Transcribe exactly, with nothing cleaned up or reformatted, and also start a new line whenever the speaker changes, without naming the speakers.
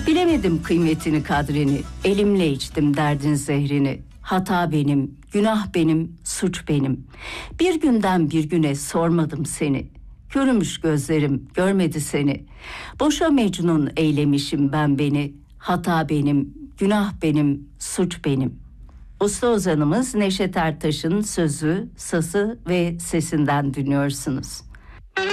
Bilemedim kıymetini kadrini, elimle içtim derdin zehrini. Hata benim, günah benim, suç benim. Bir günden bir güne sormadım seni. Körümüş gözlerim görmedi seni. Boşa mecnun eylemişim ben beni. Hata benim, günah benim, suç benim. Usta ozanımız Neşet Ertaş'ın sözü, sası ve sesinden dinliyorsunuz.